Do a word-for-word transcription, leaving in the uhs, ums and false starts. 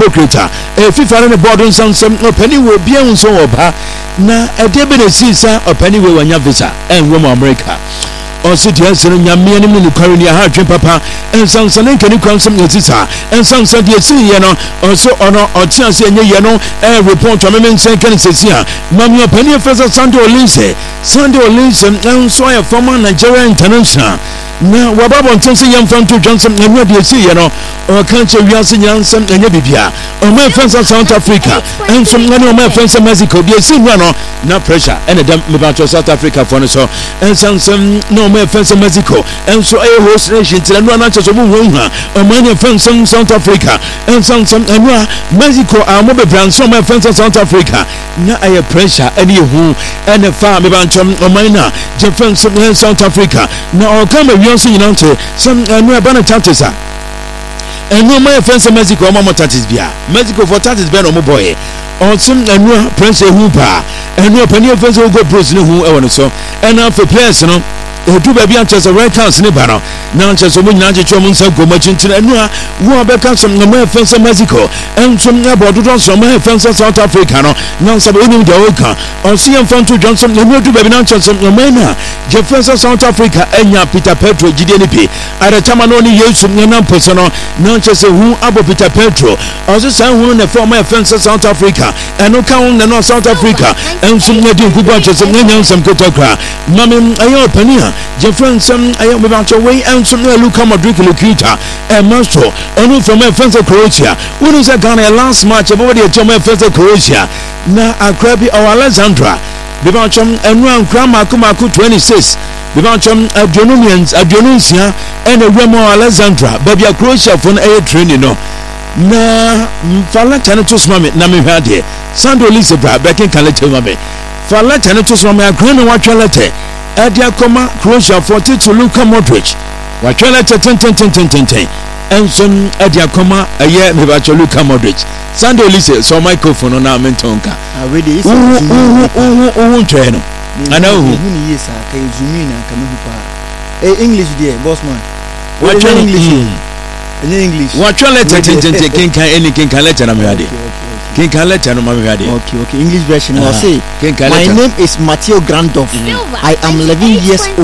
hypocrite e FIFA ne board nsansem opani we bia nso oba na ede be na sisa opani we wanya visa en wo America also the answer nyame ne mu kwari ne ha twen papa ensansan nkani kwansem yesisa ensansan de esi ye no also ono otiase enye ye no e report o memen sen kan sesia mami opani fesa Sunday Olinse Sunday Olinse enso ya former Nigeria international na wababo ntense yamfa to Johnson enye de esi ye no o kan che wiase nyansam enye bibia o me fesa South Africa enso ngani o me fesa Mexico de esi no na pressure ene dem me ba South Africa for no so ensansan no me fesa Mexico enso e host nation tira no na cheso mu hunha o me fesa South Africa ensansan enwa Mexico a mo be branso me fesa South Africa na aye pressure ene hu ene fa me ba nchom o man na je fesa South Africa na o kan me wiase nyinante some enwa ba na tantesa enwa me fesa Mexico o mo tantes bia Mexico for tantes be no mo boy on some enwa prince hu pa enwa pani fesa go bros ne hu e wono so ena for players no edu ba bia chese red cards ne ba no na chese mo nyina jecho mo nsa goma chintina enwa wo abeka some no me fesa Mexico ensom na bodo don so me fesa South Africa no na sabe oni de oka on see em fanto Johnson ne edu ba bi na chese no me na je fesa South Africa enya Peter Petro gide ne bi ara tama no ni Yesu ne na poso no na chese hu abo Peter Petro also san hu ne former fesa South Africa eno kan ne no South Africa ensom ne di nkugwa chese ne nyansam kotokra mame ayo pania je fensam ayo me ba cho we ensom ne Luka Modric Lukita e master onu from fesa Croatia wonu se Ghana last match e bo de cho me fesa Croatia na akrabi o Alexandra be ba chom enu ankra mako mako twenty-six be ba chom adionomians adionunsia and a remo Alexandra babia Croatia for a training no na fala tane to smame na me hwade Sunday Olinse bra bekin kalete mame fala tane to smame akra no wa twelete adia koma Croatia forty to Luka Modric wa twelete ten ten ten ten ten ensom adia koma aye me ba cho Luka Modric Sunday Olinse so microphone na mentonka already is oh try no ana hu ni yes aka zumi na aka me hu pa eh English there boss man what English in English what twelete ten ten ten kin kan any kin kan letter na me hwade kin kan letter no ma me hwade okay okay English version I say my name is Matteo Grandolf I am eleven years old